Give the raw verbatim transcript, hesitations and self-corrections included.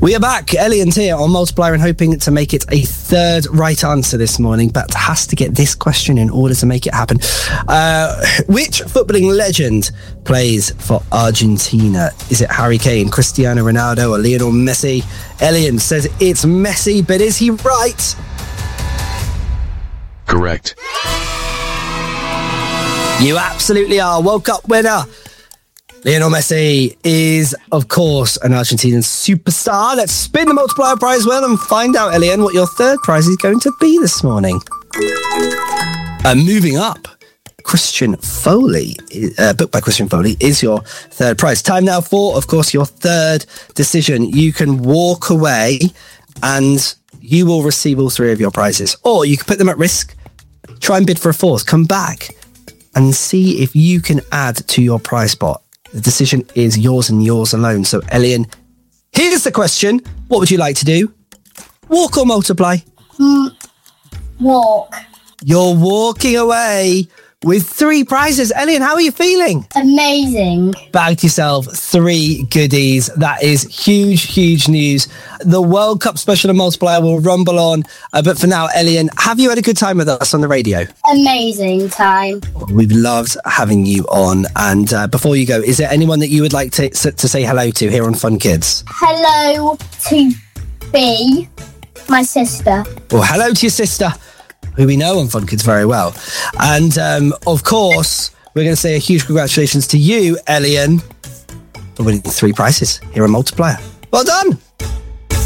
We are back. Elian's here on Multiplier and hoping to make it a third right answer this morning, but has to get this question in order to make it happen. Uh, which footballing legend plays for Argentina? Is it Harry Kane, Cristiano Ronaldo, or Lionel Messi? Elian says it's Messi, but is he right? Correct. You absolutely are. World Cup winner Lionel Messi is, of course, an Argentinian superstar. Let's spin the multiplier prize wheel and find out, Elian, what your third prize is going to be this morning. Uh, moving up, Christian Foley, uh, book by Christian Foley, is your third prize. Time now for, of course, your third decision. You can walk away and you will receive all three of your prizes. Or you can put them at risk, try and bid for a fourth, come back and see if you can add to your prize pot. The decision is yours and yours alone. So, Elian, here's the question. What would you like to do? Walk or multiply? Mm, walk. You're walking away with three prizes. Elian, how are you feeling? Amazing. Bagged yourself three goodies. That is huge, huge news. The World Cup special and multiplier will rumble on. Uh, but for now, Elian, have you had a good time with us on the radio? Amazing time. We've loved having you on. And uh, before you go, is there anyone that you would like to, to say hello to here on Fun Kids? Hello to B, my sister. Well, hello to your sister, who we know on Fun Kids very well. And, um, of course, we're going to say a huge congratulations to you, Elian, for winning three prizes here on Multiplier. Well done.